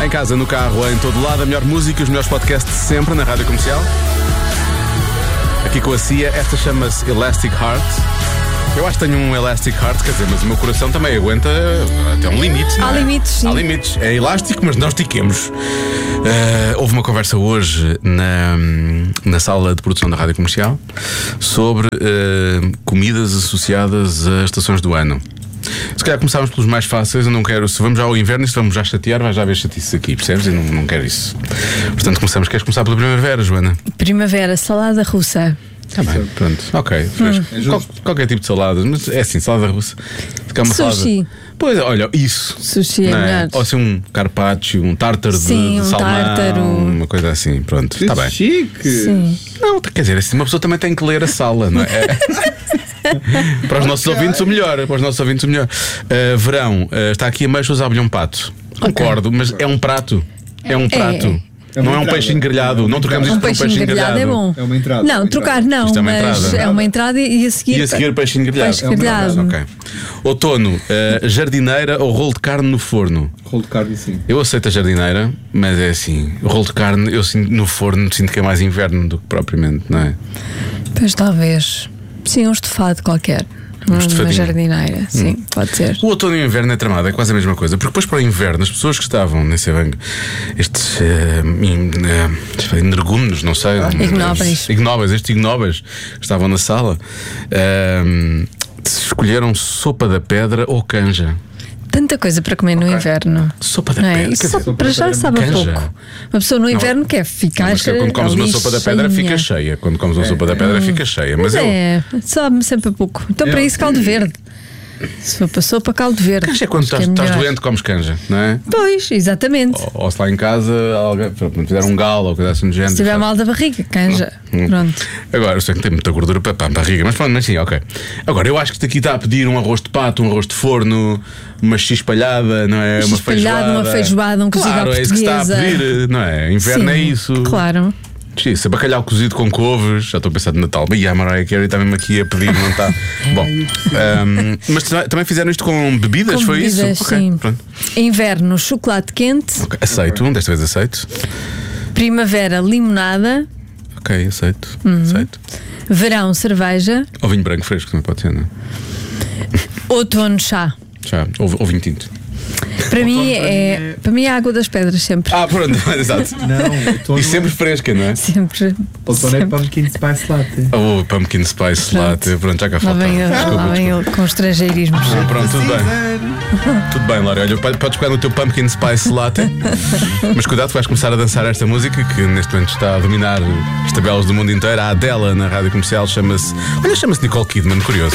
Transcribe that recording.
Em casa, no carro, em todo lado, a melhor música, os melhores podcasts de sempre na Rádio Comercial. Aqui com a Cia, esta chama-se Elastic Heart. Eu acho que tenho um Elastic Heart, quer dizer, mas o meu coração também aguenta até um limite, não é? Há limites, sim. Há limites. É elástico, mas não estiquemos. Houve uma conversa hoje na sala de produção da Rádio Comercial sobre comidas associadas a estações do ano. Se calhar começávamos pelos mais fáceis. Eu não quero, se vamos já ao inverno, se vamos já chatear, vai já haver chatices aqui, percebes? Eu não quero isso. Portanto, começamos. Queres começar pela primavera, Joana? Primavera, salada russa. Está bem, pronto, ok. Qualquer tipo de saladas, mas é assim, salada russa. Sushi. Salada. Pois, olha, isso. Sushi é melhor. Ou assim um carpaccio, um tártaro Sim, de um salmão, tártaro. uma coisa assim, pronto, está bem. Chique. Sim. Não, quer dizer, assim, uma pessoa também tem que ler a sala, não é? Para os nossos ouvintes o melhor. Verão, está aqui ameixas à abelhão pato. Concordo, mas é um prato. É um prato. Não é um peixe grelhado. Não trocamos isto por um peixe grelhado. É bom. É uma entrada. Não, trocar não, Isto é uma mas entrada. é uma entrada e a seguir. E a seguir peixe grelhado. Peixe grelhado. Ok. Outono, jardineira ou rolo de carne no forno? Rolo de carne, sim. Eu aceito a jardineira, mas é assim, o rolo de carne, eu sinto no forno, sinto que é mais inverno do que propriamente, não é? Pois talvez. Sim, um estofado qualquer. Uma estofadinho. Margardineira, sim, pode ser. O outono e o inverno é tramado, é quase a mesma coisa. Porque depois para o inverno, as pessoas que estavam, nem sei bem, estes energúmenos, não sei, Ignóbeis. estes ignóbeis que estavam na sala, escolheram sopa da pedra ou canja. Tanta coisa para comer no inverno. Sopa da Não é? pedra. Isso Quer só dizer, para já sabe a canja. pouco. Uma pessoa no inverno quer ficar. Mas quando comes uma sopa da pedra fica cheia. Quando comes uma sopa da pedra fica cheia. Mas sabe-me sempre a pouco. Então para isso caldo verde. Se for para sopa, caldo verde. Canja é quando estás doente, comes canja, não é? Pois, exatamente. Ou se lá em casa alguém fizer um galo ou coisa assim do género. Se tiver mal da barriga, canja. Pronto. Agora, eu sei que tem muita gordura para a barriga, mas pronto, mas sim, ok. Agora, eu acho que isto aqui está a pedir um arroz de pato, um arroz de forno, uma x-espalhada, não é? Uma feijoada, um cozido à Claro, é isso que se está a portuguesa. pedir, não é? Inverno é isso. Claro. Isso, bacalhau cozido com couves. Já estou a pensar de Natal. E a Mariah Carey está mesmo aqui a pedir, não está? Bom, mas também fizeram isto com bebidas, Com foi bebidas, isso? sim. Okay, pronto. Inverno, chocolate quente. Okay, aceito, desta vez aceito. Primavera, limonada. Ok, aceito. Aceito. Verão, cerveja. Ou vinho branco fresco também pode ser, não é? Outono, chá. Já, ou vinho tinto. Para mim é água das pedras, sempre. Pronto, exato. Não, outono E sempre fresca, não é? Sempre. outono é pumpkin spice latte. Ou pumpkin spice latte. Pronto, já cá Lá falta. vem ele com estrangeirismos. Pronto, tudo bem. Tudo bem, Laura. Olha, podes pegar no teu pumpkin spice latte. Mas cuidado, vais começar a dançar esta música que neste momento está a dominar as tabelas do mundo inteiro. A Adele na Rádio Comercial chama-se Nicole Kidman, curioso.